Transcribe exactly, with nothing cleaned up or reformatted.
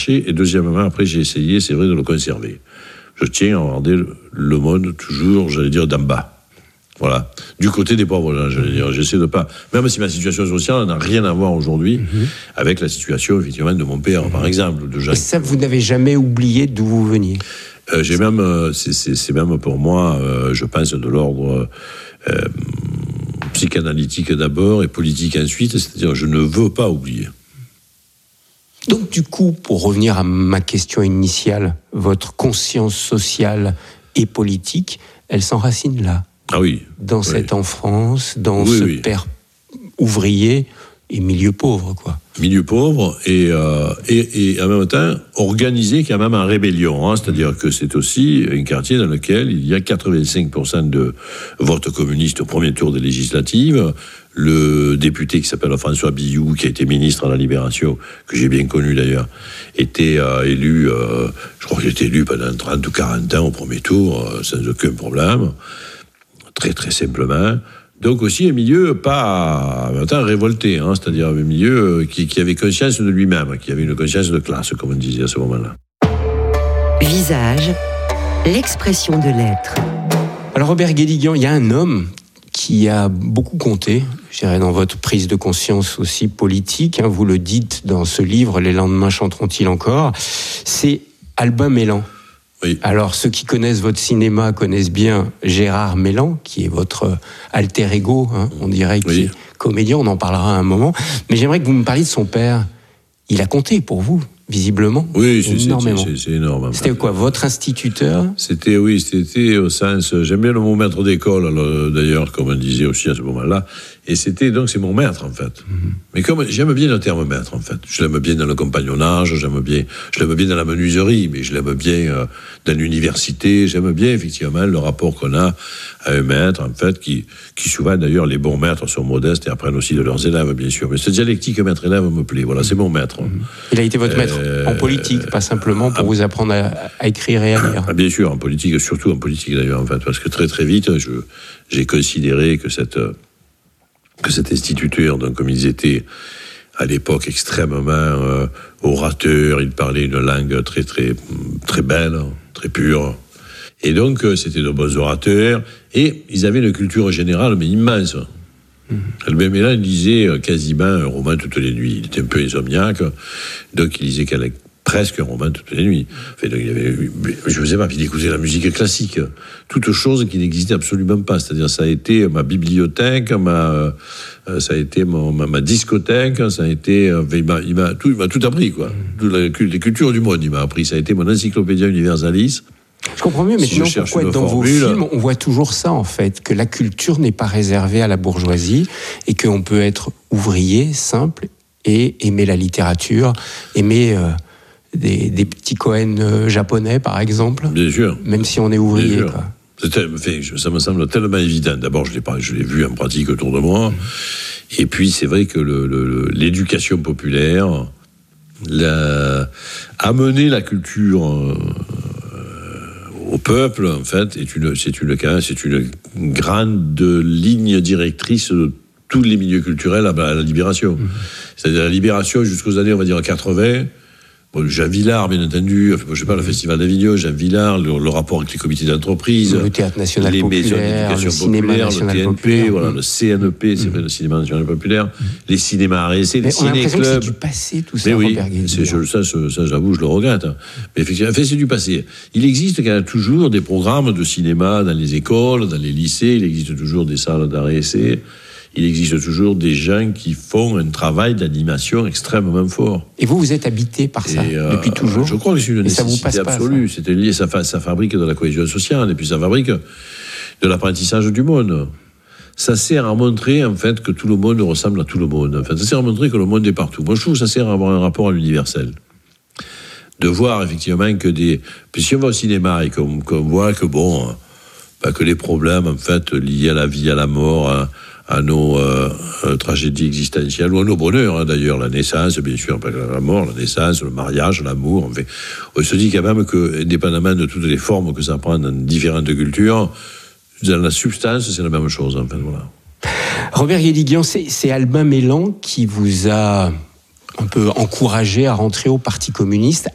marché. Et deuxièmement, après, j'ai essayé, c'est vrai, de le conserver. Je tiens à regarder le monde toujours, j'allais dire, d'en bas. Voilà. Du côté des pauvres, là, j'allais dire. J'essaie de pas... Même si ma situation sociale n'a rien à voir aujourd'hui mm-hmm. avec la situation, effectivement, de mon père, mm-hmm. par exemple. De Jacques. Et ça, vous n'avez jamais oublié d'où vous veniez ? euh, J'ai même... Euh, c'est, c'est, c'est même pour moi, euh, je pense, de l'ordre... Euh, psychanalytique d'abord et politique ensuite. C'est-à-dire, je ne veux pas oublier. Donc, du coup, pour revenir à ma question initiale, votre conscience sociale et politique, elle s'enracine là. Ah oui. Dans oui. cette enfance, dans oui, ce oui. père ouvrier et milieu pauvre, quoi. Milieu pauvre et, euh, et, et en même temps organisé quand même en rébellion. Hein, c'est-à-dire que c'est aussi un quartier dans lequel il y a quatre-vingt-cinq pour cent de vote communiste au premier tour des législatives. Le député qui s'appelle François Billoux, qui a été ministre à la Libération, que j'ai bien connu d'ailleurs, était euh, élu, euh, je crois qu'il était élu pendant trente ou quarante ans au premier tour, euh, sans aucun problème, très très simplement. Donc aussi un milieu pas en même temps révolté, hein, c'est-à-dire un milieu qui, qui avait conscience de lui-même, qui avait une conscience de classe, comme on disait à ce moment-là. Visage, l'expression de l'être. Alors Robert Guédiguian, il y a un homme qui a beaucoup compté, je dirais, dans votre prise de conscience aussi politique, hein, vous le dites dans ce livre, Les lendemains chanteront-ils encore, c'est Albin Mélan. Oui. Alors, ceux qui connaissent votre cinéma connaissent bien Gérard Mélan, qui est votre alter ego, hein, on dirait, qui oui. est comédien, on en parlera à un moment. Mais j'aimerais que vous me parliez de son père. Il a compté pour vous, visiblement, oui, c'est, énormément. C'est, c'est, c'est énorme. C'était quoi, votre instituteur ? C'était, oui, c'était au sens... J'aime bien le mot maître d'école, alors, d'ailleurs, comme on disait aussi à ce moment-là. Et c'était, donc, c'est mon maître, en fait. Mm-hmm. Mais comme, j'aime bien le terme maître, en fait. Je l'aime bien dans le compagnonnage, j'aime bien, je l'aime bien dans la menuiserie, mais je l'aime bien euh, dans l'université, j'aime bien, effectivement, le rapport qu'on a à un maître, en fait, qui, qui souvent, d'ailleurs, les bons maîtres sont modestes et apprennent aussi de leurs élèves, bien sûr. Mais cette dialectique maître-élève me plaît, voilà, c'est mon maître. Mm-hmm. Il a été votre maître euh, en politique, pas simplement pour ah, vous apprendre à, à écrire et à lire. Ah, bien sûr, en politique, surtout en politique, d'ailleurs, en fait, parce que très, très vite, je, j'ai considéré que cette... que cet instituteur, donc comme ils étaient à l'époque extrêmement euh, orateurs, ils parlaient une langue très très très belle, très pure, et donc euh, c'était de bons orateurs, et ils avaient une culture générale mais immense. Mmh. Albin Mélan lisait euh, quasiment un roman toutes les nuits. Il était un peu insomniaque, donc il lisait presque un roman toutes les nuits. Enfin, donc, il avait, je ne sais pas, puis il écoutait la musique classique, toute chose qui n'existait absolument pas. C'est-à-dire, ça a été ma bibliothèque, ma, euh, ça a été mon, ma, ma discothèque, ça a été, euh, il, m'a, il, m'a tout, il m'a tout appris, quoi. Toute la, les cultures du monde, il m'a appris. Ça a été mon encyclopédia universalis. Je comprends mieux, mais sinon, pourquoi dans formule, vos films, on voit toujours ça, en fait, que la culture n'est pas réservée à la bourgeoisie et qu'on peut être ouvrier, simple, et aimer la littérature, aimer... Euh, Des, des petits Cohen euh, japonais, par exemple. Bien sûr. Même si on est ouvrier, quoi. C'était, ça me semble tellement évident. D'abord, je l'ai, je l'ai vu en pratique autour de moi. Mmh. Et puis, c'est vrai que le, le, l'éducation populaire, la, amener la culture euh, au peuple, en fait, est une, c'est une, c'est une grande ligne directrice de tous les milieux culturels à la Libération. Mmh. C'est-à-dire la Libération jusqu'aux années, on va dire, quatre-vingts. Bon, Jean Villard, bien entendu, enfin, je sais pas, le Festival d'Avignon, Jean Villard, le, le rapport avec les comités d'entreprise, le Théâtre National les Populaire, maisons d'éducation le cinéma populaire, national le T N P, populaire. voilà, le C N P, c'est mmh. vrai, le cinéma national populaire, mmh. les cinémas R S C, les ciné-clubs. On a l'impression que c'est du passé, tout ça, mais oui, Robert Guédiguian. c'est, ça, ça, ça, j'avoue, je le regrette. Mais effectivement, enfin, c'est du passé. Il existe quand même toujours des programmes de cinéma dans les écoles, dans les lycées, il existe toujours des salles d'art et essai. Il existe toujours des gens qui font un travail d'animation extrêmement fort. Et vous, vous êtes habité par ça, euh, depuis toujours ? Je crois que c'est une nécessité absolue. C'était lié, ça, ça fabrique de la cohésion sociale, et puis ça fabrique de l'apprentissage du monde. Ça sert à montrer, en fait, que tout le monde ressemble à tout le monde. En fait, ça sert à montrer que le monde est partout. Moi, je trouve que ça sert à avoir un rapport à l'universel. De voir, effectivement, que des... Puis si on va au cinéma et qu'on, qu'on voit que, bon, bah, que les problèmes, en fait, liés à la vie, à la mort... à, à nos euh, euh, tragédies existentielles, ou à nos bonheurs, hein, d'ailleurs, la naissance, bien sûr, pas la mort, la naissance, le mariage, l'amour, en fait. On se dit quand même que, indépendamment de toutes les formes que ça prend dans différentes cultures, dans la substance, c'est la même chose, en fait, voilà. Robert Guédiguian, c'est, c'est Albin Mélan qui vous a un peu encouragé à rentrer au Parti communiste